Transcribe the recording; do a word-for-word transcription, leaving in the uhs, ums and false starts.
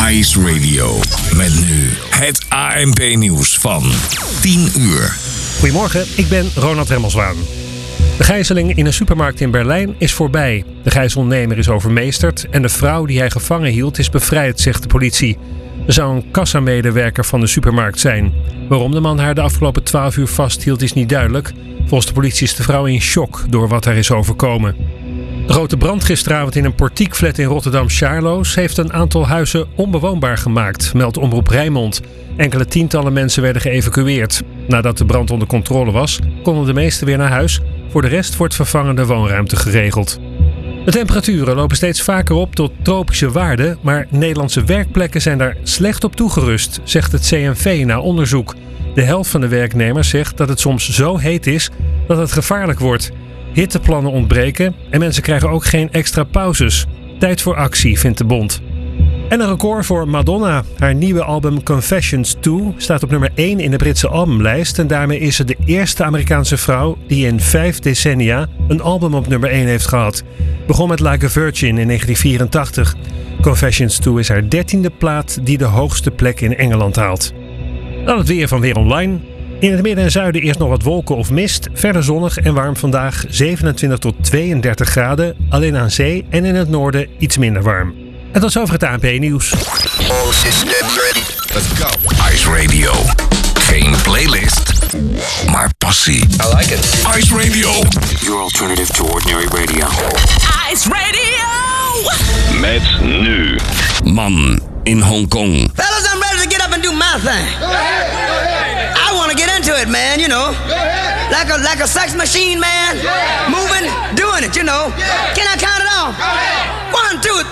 Ice Radio. Met nu het A N P-nieuws van tien uur. Goedemorgen, ik ben Ronald Remmelswaan. De gijzeling in een supermarkt in Berlijn is voorbij. De gijzelnemer is overmeesterd en de vrouw die hij gevangen hield is bevrijd, zegt de politie. Er zou een kassamedewerker van de supermarkt zijn. Waarom de man haar de afgelopen twaalf uur vasthield is niet duidelijk. Volgens de politie is de vrouw in shock door wat haar is overkomen. De grote brand gisteravond in een portiekflat in Rotterdam-Charloes heeft een aantal huizen onbewoonbaar gemaakt, meldt Omroep Rijnmond. Enkele tientallen mensen werden geëvacueerd. Nadat de brand onder controle was, konden de meesten weer naar huis. Voor de rest wordt vervangende woonruimte geregeld. De temperaturen lopen steeds vaker op tot tropische waarden, maar Nederlandse werkplekken zijn daar slecht op toegerust, zegt het C N V na onderzoek. De helft van de werknemers zegt dat het soms zo heet is dat het gevaarlijk wordt. Hitteplannen ontbreken en mensen krijgen ook geen extra pauzes. Tijd voor actie, vindt de bond. En een record voor Madonna. Haar nieuwe album Confessions twee staat op nummer één in de Britse albumlijst. En daarmee is ze de eerste Amerikaanse vrouw die in vijf decennia een album op nummer één heeft gehad. Begon met Like a Virgin in negentien vierentachtig. Confessions twee is haar dertiende plaat die de hoogste plek in Engeland haalt. Dan het weer van Weer Online. In het midden en zuiden eerst nog wat wolken of mist. Verder zonnig en warm vandaag, zevenentwintig tot tweeëndertig graden. Alleen aan zee en in het noorden iets minder warm. En tot zover het A N P-nieuws. All systems ready. Let's go. Ice Radio. Geen playlist, maar passie. I like it. Ice Radio. Your alternative to ordinary radio. Ice Radio! Met nu. Man in Hongkong. Fellas, I'm ready to get up and do my thing. Go ahead, go ahead. I want to get into it, man, you know. Go ahead. Like a like a sex machine, man. Yeah. Moving, doing it, you know. Yeah. Can I count it off? Go ahead. One, two, three.